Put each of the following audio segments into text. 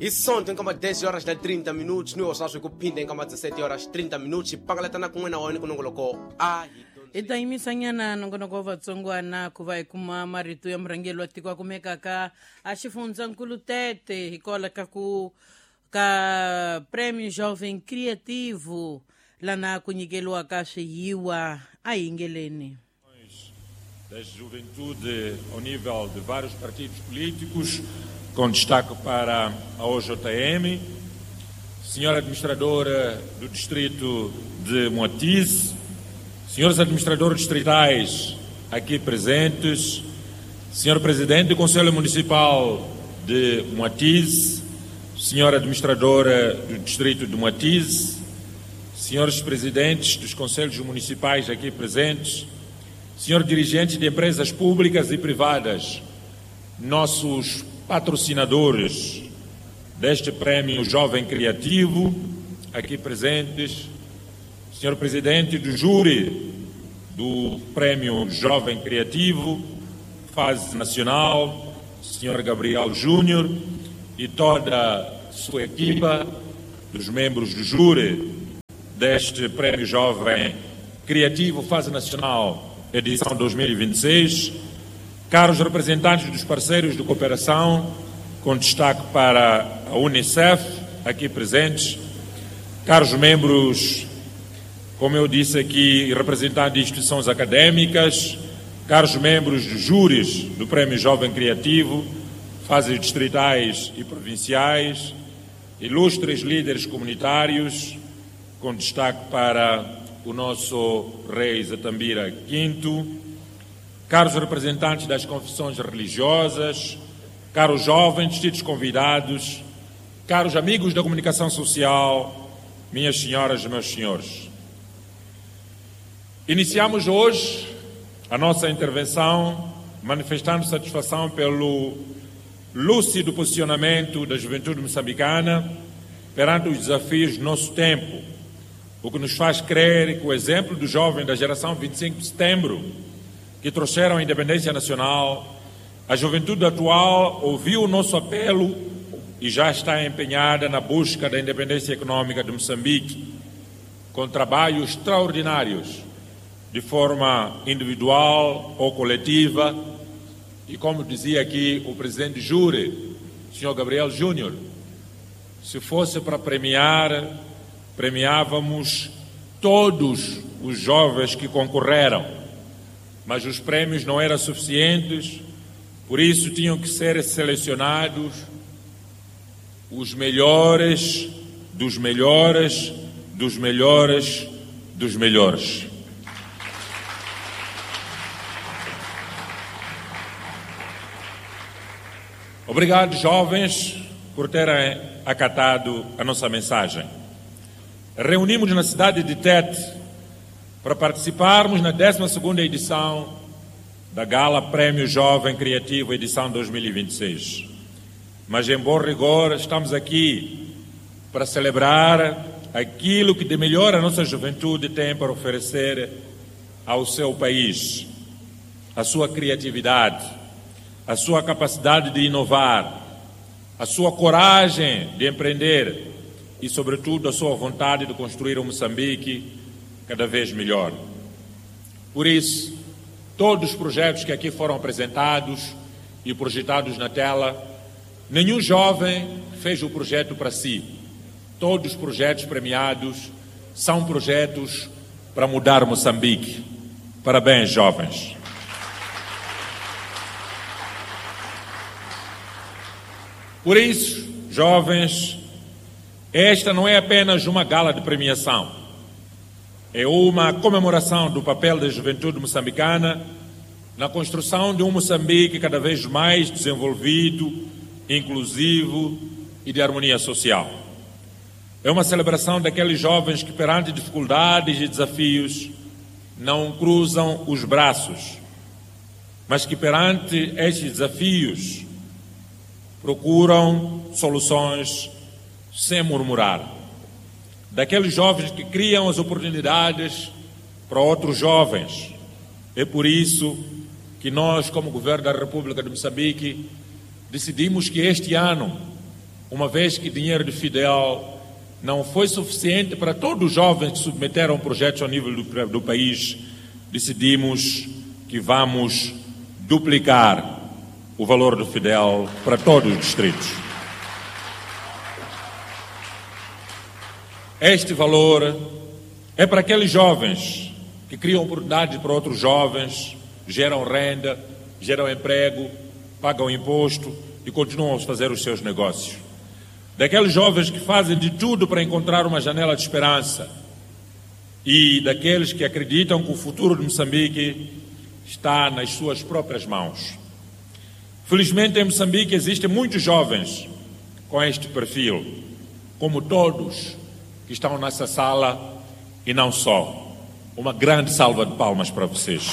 Isonto kama 10 horas na 30 minutos, no osaso kupinda kama 17 horas 30 minutos, pangaletana kunwena wani kunongoloko itayimisanyana nongonoko vatsongwana ku va hi kuma marito ya murhangeri wa tiko a kumekaka a xifundzankulu tete hikwalaho ka prêmio jovem criativo lana ku nyikeliwaka swiyiwa a yingeleni. Da juventude ao nível de vários partidos políticos, com destaque para a OJM, senhora administradora do distrito de Moatize, senhores administradores distritais aqui presentes, senhor presidente do Conselho Municipal de Moatize, senhora administradora do distrito de Moatize, senhores presidentes dos conselhos municipais aqui presentes, senhor dirigente de empresas públicas e privadas, nossos patrocinadores deste Prêmio Jovem Criativo, aqui presentes, senhor presidente do júri do Prêmio Jovem Criativo, fase nacional, senhor Gabriel Júnior e toda a sua equipa, dos membros do júri deste Prêmio Jovem Criativo, fase nacional, edição 2026, caros representantes dos parceiros de cooperação, com destaque para a Unicef, aqui presentes, caros membros, como eu disse aqui, representantes de instituições acadêmicas, caros membros dos júris do Prêmio Jovem Criativo, fases distritais e provinciais, ilustres líderes comunitários, com destaque para o nosso rei Zatambira V, caros representantes das confissões religiosas, caros jovens, distintos convidados, caros amigos da comunicação social, minhas senhoras e meus senhores. Iniciamos hoje a nossa intervenção manifestando satisfação pelo lúcido posicionamento da juventude moçambicana perante os desafios do nosso tempo, o que nos faz crer que o exemplo dos jovens da geração 25 de setembro, que trouxeram a independência nacional, a juventude atual ouviu o nosso apelo e já está empenhada na busca da independência econômica de Moçambique, com trabalhos extraordinários, de forma individual ou coletiva, e como dizia aqui o presidente de júri, o senhor Gabriel Júnior, se fosse para premiar, premiávamos todos os jovens que concorreram, mas os prêmios não eram suficientes, por isso tinham que ser selecionados os melhores dos melhores dos melhores dos melhores. Obrigado, jovens, por terem acatado a nossa mensagem. Reunimos na cidade de Tete para participarmos na 12ª edição da Gala Prêmio Jovem Criativo, edição 2026. Mas, em bom rigor, estamos aqui para celebrar aquilo que de melhor a nossa juventude tem para oferecer ao seu país, a sua criatividade, a sua capacidade de inovar, a sua coragem de empreender e, sobretudo, a sua vontade de construir um Moçambique cada vez melhor. Por isso, todos os projetos que aqui foram apresentados e projetados na tela, nenhum jovem fez o projeto para si. Todos os projetos premiados são projetos para mudar Moçambique. Parabéns, jovens. Por isso, jovens, esta não é apenas uma gala de premiação, é uma comemoração do papel da juventude moçambicana na construção de um Moçambique cada vez mais desenvolvido, inclusivo e de harmonia social. É uma celebração daqueles jovens que, perante dificuldades e desafios, não cruzam os braços, mas que, perante estes desafios, procuram soluções sem murmurar. Daqueles jovens que criam as oportunidades para outros jovens. É por isso que nós, como Governo da República de Moçambique, decidimos que este ano uma vez que dinheiro de Fidel não foi suficiente para todos os jovens que submeteram projetos ao nível do país, decidimos que vamos duplicar o valor do Fidel para todos os distritos. Este valor é para aqueles jovens que criam oportunidade para outros jovens, geram renda, geram emprego, pagam imposto e continuam a fazer os seus negócios. Daqueles jovens que fazem de tudo para encontrar uma janela de esperança e daqueles que acreditam que o futuro de Moçambique está nas suas próprias mãos. Felizmente, em Moçambique existem muitos jovens com este perfil, como todos que estão nessa sala e não só. Uma grande salva de palmas para vocês.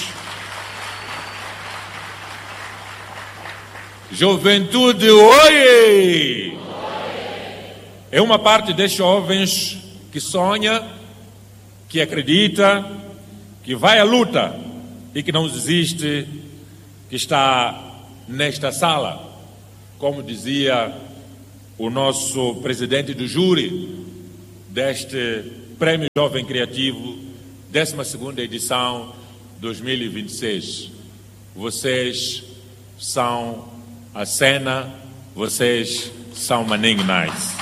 Juventude, oi! É uma parte destes jovens que sonha, que acredita, que vai à luta e que não desiste, que está nesta sala. Como dizia o nosso presidente do júri deste Prêmio Jovem Criativo, 12ª edição 2026. Vocês são a cena, vocês são Maninho Nice.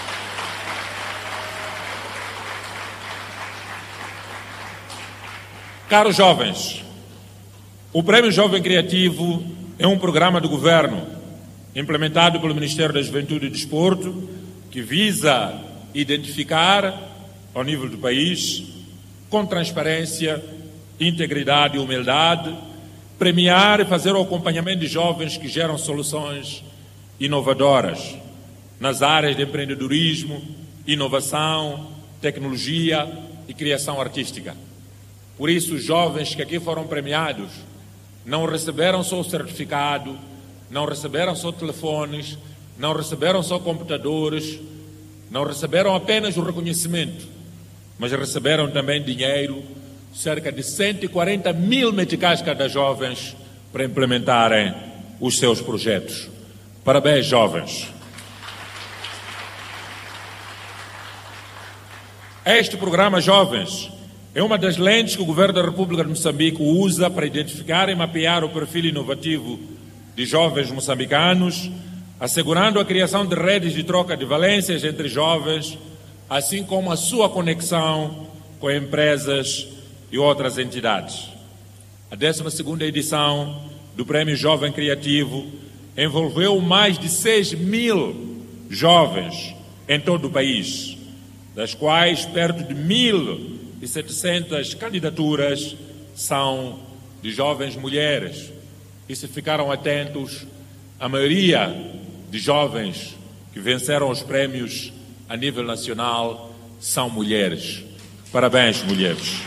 Caros jovens, o Prêmio Jovem Criativo é um programa do governo implementado pelo Ministério da Juventude e Desporto que visa identificar, ao nível do país, com transparência, integridade e humildade, premiar e fazer o acompanhamento de jovens que geram soluções inovadoras nas áreas de empreendedorismo, inovação, tecnologia e criação artística. Por isso, os jovens que aqui foram premiados não receberam só o certificado, não receberam só telefones, não receberam só computadores, não receberam apenas o reconhecimento, mas receberam também dinheiro, cerca de 140 mil meticais cada jovens, para implementarem os seus projetos. Parabéns, jovens. Este programa Jovens é uma das lentes que o Governo da República de Moçambique usa para identificar e mapear o perfil inovativo de jovens moçambicanos, assegurando a criação de redes de troca de valências entre jovens, assim como a sua conexão com empresas e outras entidades. A 12ª edição do Prêmio Jovem Criativo envolveu mais de 6 mil jovens em todo o país, das quais perto de 1.700 candidaturas são de jovens mulheres. E se ficaram atentos, a maioria de jovens que venceram os prémios a nível nacional são mulheres. Parabéns, mulheres.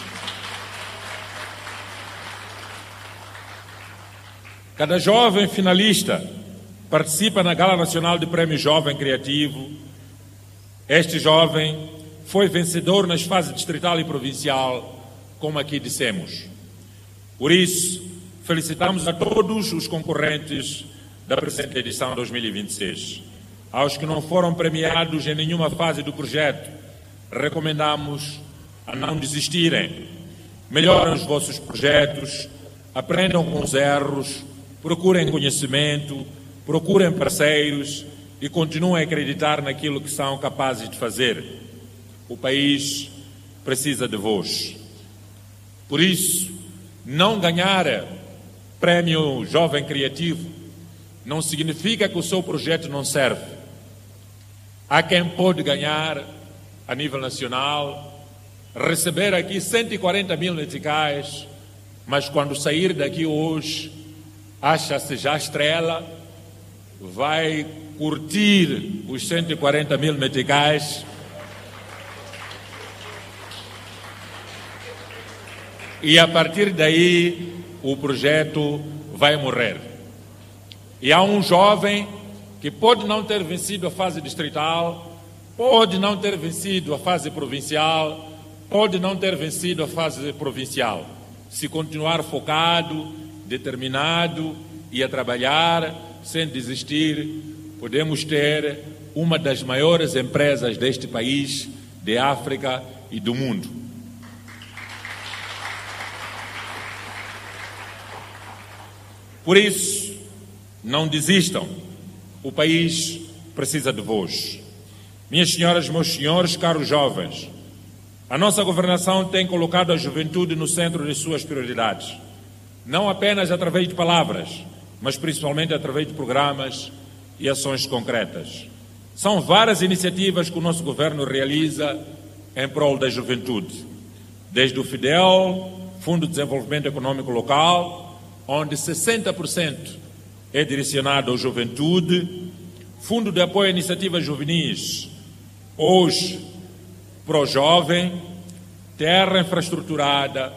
Cada jovem finalista participa na Gala Nacional de Prêmio Jovem Criativo. Este jovem foi vencedor nas fases distrital e provincial, como aqui dissemos. Por isso, felicitamos a todos os concorrentes da presente edição 2026. Aos que não foram premiados em nenhuma fase do projeto, recomendamos a não desistirem. Melhorem os vossos projetos, aprendam com os erros, procurem conhecimento, procurem parceiros e continuem a acreditar naquilo que são capazes de fazer. O país precisa de vós. Por isso, não ganhar Prêmio Jovem Criativo não significa que o seu projeto não serve. Há quem pode ganhar a nível nacional, receber aqui 140 mil meticais, mas quando sair daqui hoje, acha-se já estrela, vai curtir os 140 mil meticais e a partir daí o projeto vai morrer. E há um jovem que pode não ter vencido a fase distrital, pode não ter vencido a fase provincial, pode não ter vencido a fase provincial. Se continuar focado, determinado e a trabalhar sem desistir, podemos ter uma das maiores empresas deste país, de África e do mundo. Por isso, não desistam. O país precisa de vós. Minhas senhoras e meus senhores, caros jovens, a nossa governação tem colocado a juventude no centro de suas prioridades. Não apenas através de palavras, mas principalmente através de programas e ações concretas. São várias iniciativas que o nosso governo realiza em prol da juventude. Desde o FIDEL, Fundo de Desenvolvimento Econômico Local, onde 60% é direcionado à juventude, Fundo de Apoio a Iniciativas Juvenis, hoje Pro-Jovem, Terra Infraestruturada,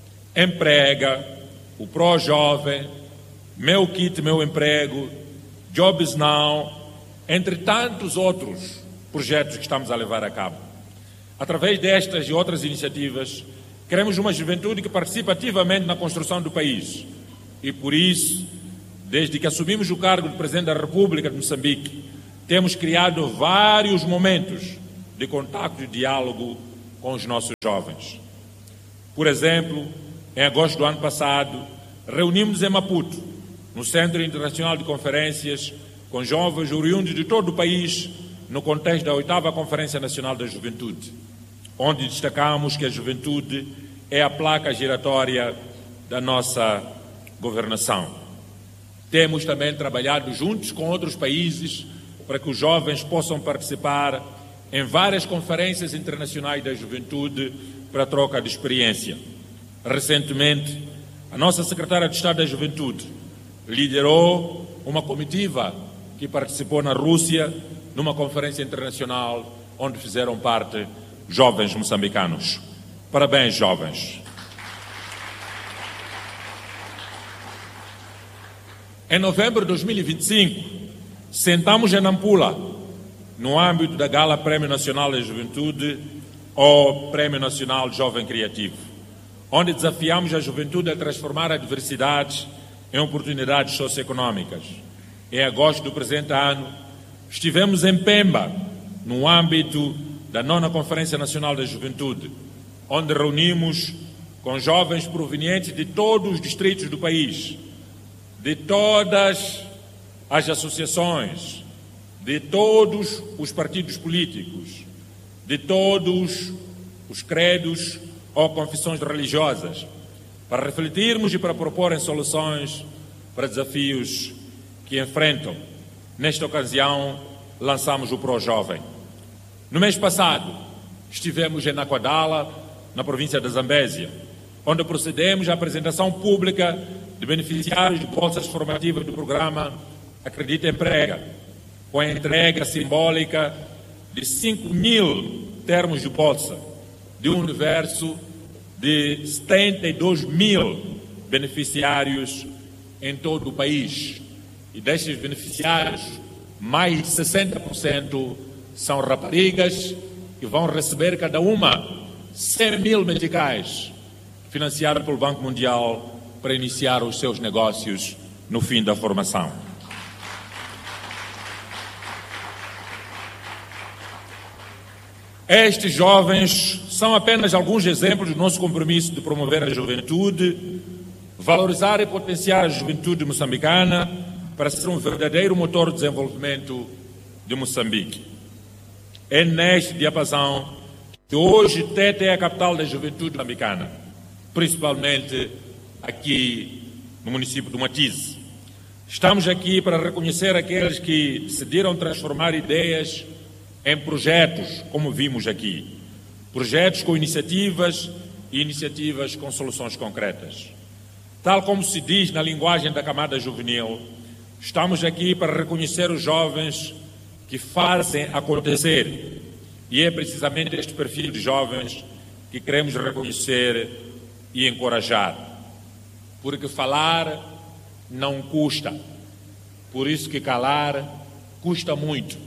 Emprega, o Pro-Jovem, Meu Kit, Meu Emprego, Jobs Now, entre tantos outros projetos que estamos a levar a cabo. Através destas e outras iniciativas, queremos uma juventude que participe ativamente na construção do país. E por isso, desde que assumimos o cargo de Presidente da República de Moçambique, temos criado vários momentos de contato e diálogo com os nossos jovens. Por exemplo, em agosto do ano passado, reunimos em Maputo, no Centro Internacional de Conferências, com jovens oriundos de todo o país, no contexto da 8ª Conferência Nacional da Juventude, onde destacamos que a juventude é a placa giratória da nossa governação. Temos também trabalhado juntos com outros países para que os jovens possam participar em várias conferências internacionais da juventude para troca de experiência. Recentemente, a nossa secretária de Estado da Juventude liderou uma comitiva que participou na Rússia numa conferência internacional onde fizeram parte jovens moçambicanos. Parabéns, jovens. Em novembro de 2025, sentamos em Nampula, no âmbito da Gala Prémio Nacional da Juventude ou Prémio Nacional Jovem Criativo, onde desafiamos a juventude a transformar a diversidade em oportunidades socioeconômicas. Em agosto do presente ano, estivemos em Pemba, no âmbito da 9ª Conferência Nacional da Juventude, onde reunimos com jovens provenientes de todos os distritos do país, de todas as associações, de todos os partidos políticos, de todos os credos ou confissões religiosas, para refletirmos e para proporem soluções para desafios que enfrentam. Nesta ocasião, lançamos o Pro-Jovem. No mês passado, estivemos em Naquadala, na província da Zambésia, onde procedemos à apresentação pública de beneficiários de bolsas formativas do programa Acredita Emprega, com a entrega simbólica de 5.000 termos de bolsa, de um universo de 72.000 beneficiários em todo o país. E destes beneficiários, mais de 60% são raparigas que vão receber cada uma 100.000 meticais, financiados pelo Banco Mundial para iniciar os seus negócios no fim da formação. Estes jovens são apenas alguns exemplos do nosso compromisso de promover a juventude, valorizar e potenciar a juventude moçambicana para ser um verdadeiro motor de desenvolvimento de Moçambique. É neste diapasão que hoje Tete é a capital da juventude moçambicana, principalmente aqui no município do Matize. Estamos aqui para reconhecer aqueles que decidiram transformar ideias em projetos, como vimos aqui. Projetos com iniciativas e iniciativas com soluções concretas. Tal como se diz na linguagem da camada juvenil, estamos aqui para reconhecer os jovens que fazem acontecer. E é precisamente este perfil de jovens que queremos reconhecer e encorajar. Porque falar não custa. Por isso que calar custa muito.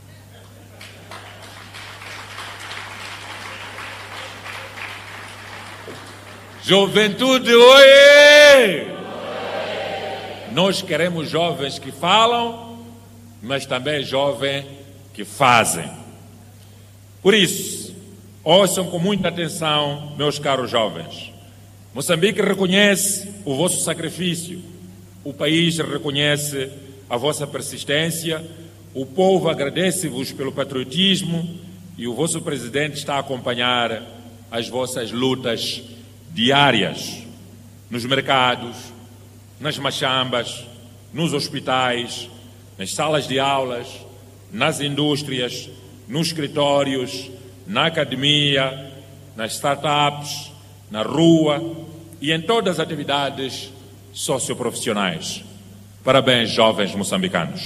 Juventude, oiê! Nós queremos jovens que falam mas também jovens que fazem. Por isso, ouçam com muita atenção, meus caros jovens. Moçambique reconhece o vosso sacrifício, o país reconhece a vossa persistência, o povo agradece-vos pelo patriotismo e o vosso presidente está a acompanhar as vossas lutas diárias nos mercados, nas machambas, nos hospitais, nas salas de aulas, nas indústrias, nos escritórios, na academia, nas startups, na rua e em todas as atividades socioprofissionais. Parabéns, jovens moçambicanos.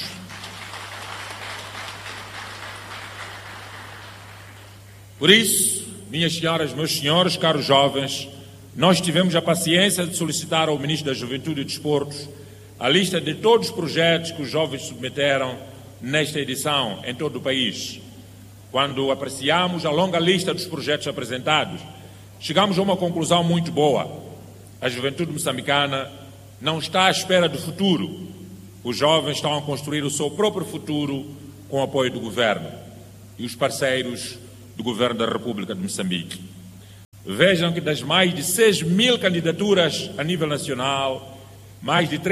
Por isso, minhas senhoras, meus senhores, caros jovens, nós tivemos a paciência de solicitar ao Ministro da Juventude e Desportos a lista de todos os projetos que os jovens submeteram nesta edição em todo o país. Quando apreciamos a longa lista dos projetos apresentados, chegamos a uma conclusão muito boa. A juventude moçambicana não está à espera do futuro. Os jovens estão a construir o seu próprio futuro com o apoio do governo e os parceiros do governo da República de Moçambique. Vejam que das mais de 6.000 candidaturas a nível nacional, mais de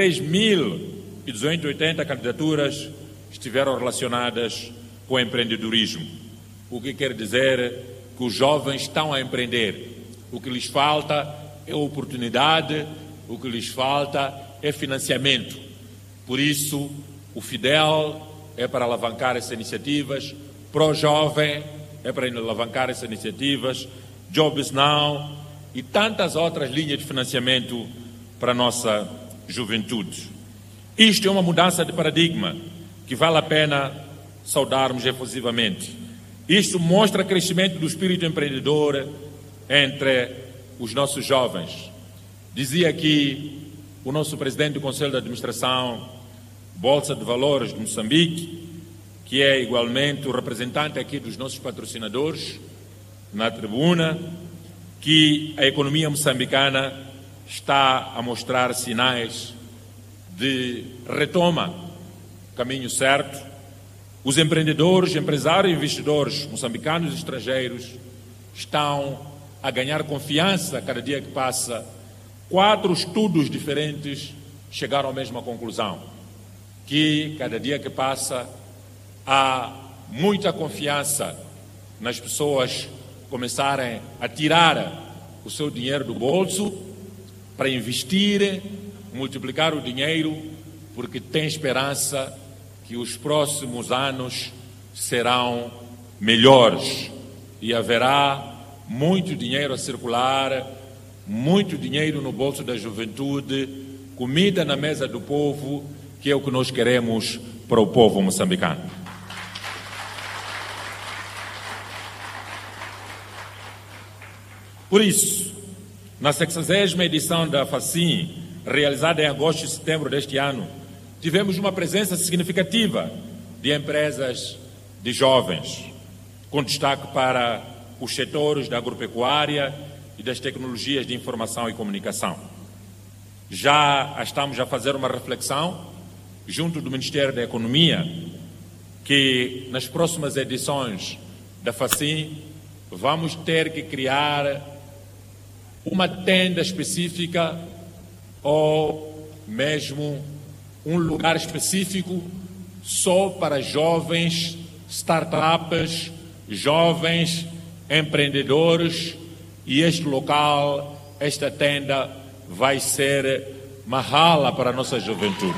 3.280 candidaturas estiveram relacionadas com o empreendedorismo. O que quer dizer que os jovens estão a empreender. O que lhes falta é oportunidade, o que lhes falta é financiamento. Por isso, o FIDEL é para alavancar essas iniciativas, Pro-Jovem é para alavancar essas iniciativas, Jobs Now e tantas outras linhas de financiamento para a nossa juventude. Isto é uma mudança de paradigma que vale a pena saudarmos efusivamente. Isto mostra o crescimento do espírito empreendedor entre os nossos jovens. Dizia aqui o nosso presidente do Conselho de Administração, Bolsa de Valores de Moçambique, que é igualmente o representante aqui dos nossos patrocinadores na tribuna, que a economia moçambicana está a mostrar sinais de retoma, caminho certo. Os empreendedores, empresários e investidores moçambicanos e estrangeiros estão a ganhar confiança cada dia que passa. 4 estudos diferentes chegaram à mesma conclusão, que cada dia que passa há muita confiança nas pessoas começarem a tirar o seu dinheiro do bolso para investir, multiplicar o dinheiro, porque tem esperança que os próximos anos serão melhores e haverá muito dinheiro a circular, muito dinheiro no bolso da juventude, comida na mesa do povo, que é o que nós queremos para o povo moçambicano. Por isso, na 60ª edição da FACIM, realizada em agosto e setembro deste ano, tivemos uma presença significativa de empresas de jovens, com destaque para os setores da agropecuária e das tecnologias de informação e comunicação. Já estamos a fazer uma reflexão junto do Ministério da Economia, que nas próximas edições da FACIM vamos ter que criar uma tenda específica ou mesmo um lugar específico só para jovens startups, jovens empreendedores, e este local, esta tenda, vai ser mahala para a nossa juventude.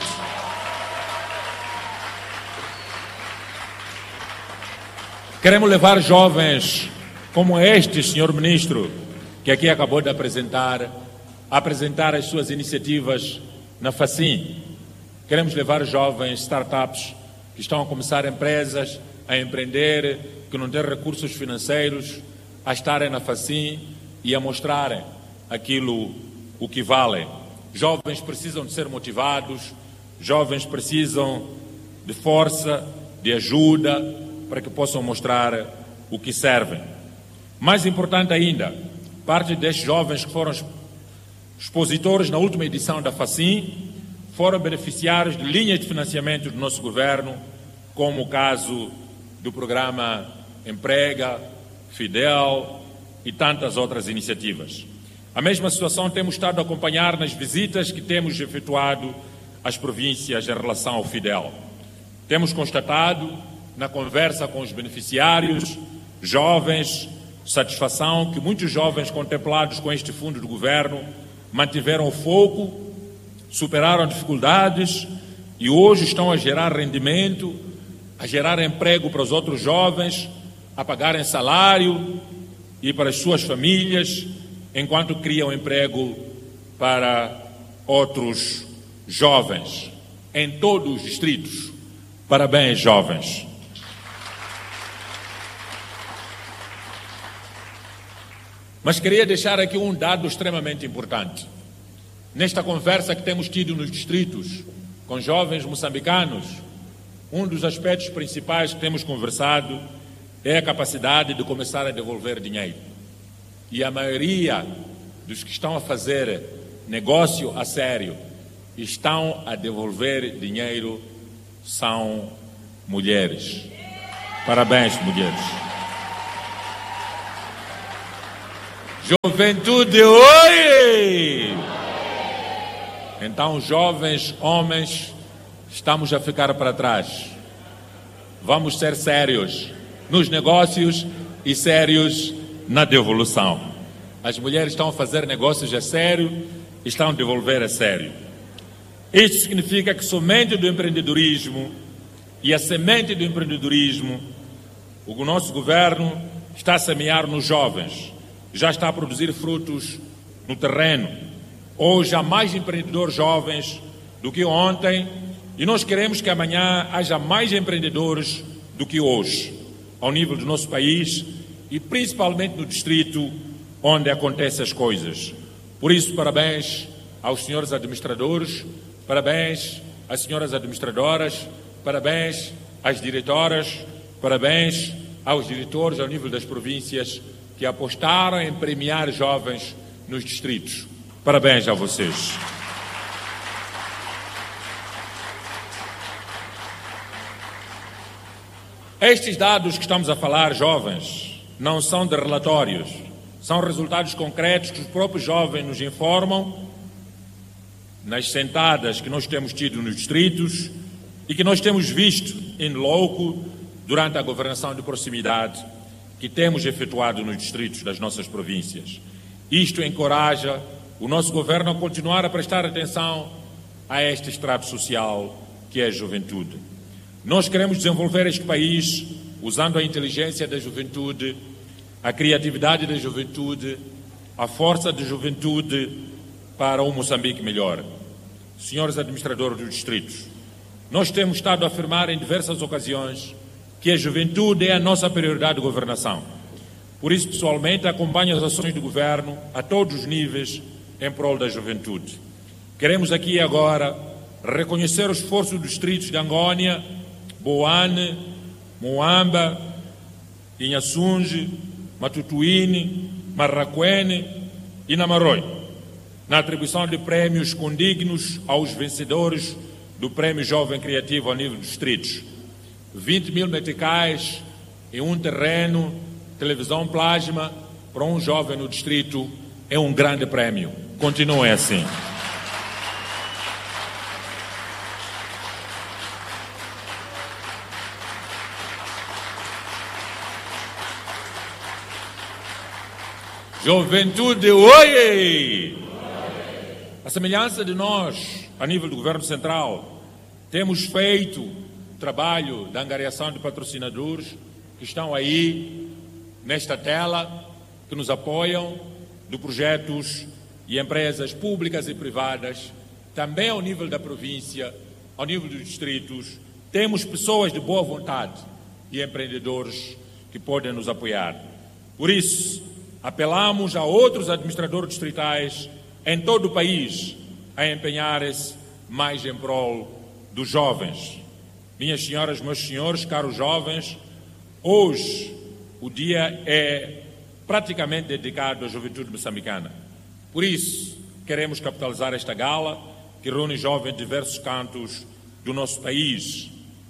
Queremos levar jovens como este, senhor ministro, que aqui acabou de apresentar as suas iniciativas na FACIM. Queremos levar jovens startups que estão a começar empresas, a empreender, que não têm recursos financeiros, a estarem na FACIM e a mostrarem aquilo o que valem. Jovens precisam de ser motivados, jovens precisam de força, de ajuda, para que possam mostrar o que servem. Mais importante ainda, parte destes jovens que foram expositores na última edição da FACIM foram beneficiários de linhas de financiamento do nosso governo como o caso do programa Emprega, Fidel e tantas outras iniciativas. A mesma situação temos estado a acompanhar nas visitas que temos efetuado às províncias em relação ao Fidel. Temos constatado, na conversa com os beneficiários, jovens, satisfação que muitos jovens contemplados com este fundo do governo mantiveram o foco, superaram dificuldades e hoje estão a gerar rendimento, a gerar emprego para os outros jovens, a pagarem salário e para as suas famílias, enquanto criam emprego para outros jovens em todos os distritos. Parabéns, jovens. Mas queria deixar aqui um dado extremamente importante. Nesta conversa que temos tido nos distritos com jovens moçambicanos, um dos aspectos principais que temos conversado é a capacidade de começar a devolver dinheiro. E a maioria dos que estão a fazer negócio a sério, estão a devolver dinheiro, são mulheres. Parabéns, mulheres. Juventude, oi! Então, jovens, homens, estamos a ficar para trás. Vamos ser sérios nos negócios e sérios na devolução. As mulheres estão a fazer negócios a sério, estão a devolver a sério. Isso significa que somente do empreendedorismo e a semente do empreendedorismo, o nosso governo está a semear nos jovens, já está a produzir frutos no terreno. Hoje há mais empreendedores jovens do que ontem e nós queremos que amanhã haja mais empreendedores do que hoje, ao nível do nosso país e principalmente no distrito onde acontecem as coisas. Por isso, parabéns aos senhores administradores, parabéns às senhoras administradoras, parabéns às diretoras, parabéns aos diretores ao nível das províncias que apostaram em premiar jovens nos distritos. Parabéns a vocês. Estes dados que estamos a falar, jovens, não são de relatórios, são resultados concretos que os próprios jovens nos informam nas sentadas que nós temos tido nos distritos e que nós temos visto em loco durante a governação de proximidade que temos efetuado nos distritos das nossas províncias. Isto encoraja o nosso governo a continuar a prestar atenção a este estrato social que é a juventude. Nós queremos desenvolver este país usando a inteligência da juventude, a criatividade da juventude, a força da juventude para um Moçambique melhor. Senhores administradores dos distritos, nós temos estado a afirmar em diversas ocasiões que a juventude é a nossa prioridade de governação. Por isso, pessoalmente, acompanho as ações do governo a todos os níveis em prol da juventude. Queremos aqui e agora reconhecer o esforço dos distritos de Angônia, Boane, Moamba, Inhaçunge, Matutuíne, Marraquene e Namaroi, na atribuição de prémios condignos aos vencedores do Prémio Jovem Criativo ao nível dos distritos. 20 mil meticais em um terreno, televisão plasma para um jovem no distrito é um grande prémio. Continuem assim. Juventude, oi! A semelhança de nós, a nível do Governo Central, temos feito trabalho de angariação de patrocinadores que estão aí nesta tela, que nos apoiam, de projetos e empresas públicas e privadas, também ao nível da província, ao nível dos distritos. Temos pessoas de boa vontade e empreendedores que podem nos apoiar. Por isso, apelamos a outros administradores distritais em todo o país a empenharem-se mais em prol dos jovens. Minhas senhoras, meus senhores, caros jovens, hoje o dia é praticamente dedicado à juventude moçambicana. Por isso, queremos capitalizar esta gala, que reúne jovens de diversos cantos do nosso país.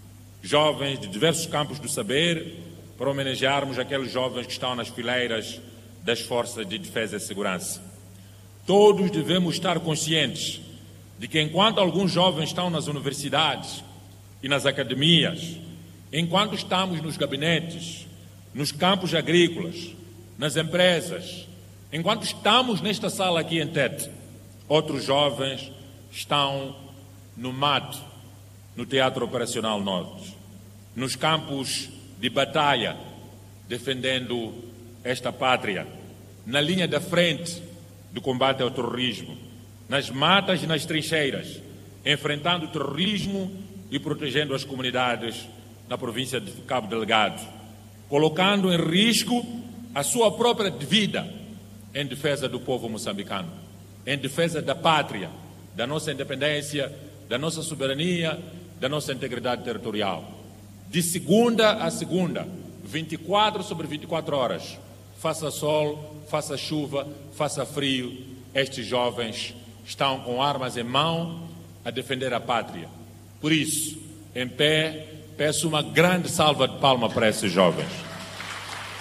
jovens de diversos campos do saber, para homenagearmos aqueles jovens que estão nas fileiras das forças de defesa e segurança. Todos devemos estar conscientes de que enquanto alguns jovens estão nas universidades e nas academias, enquanto estamos nos gabinetes, nos campos agrícolas, nas empresas, enquanto estamos nesta sala aqui em Tete, outros jovens estão no mato, no Teatro Operacional Norte, nos campos de batalha, defendendo esta pátria, na linha da frente do combate ao terrorismo, nas matas e nas trincheiras, enfrentando o terrorismo e protegendo as comunidades na província de Cabo Delgado, colocando em risco a sua própria vida em defesa do povo moçambicano, em defesa da pátria, da nossa independência, da nossa soberania, da nossa integridade territorial. De segunda a segunda, 24 sobre 24 horas, faça sol, faça chuva, faça frio, estes jovens estão com armas em mão a defender a pátria. Por isso, em pé, peço uma grande salva de palmas para esses jovens.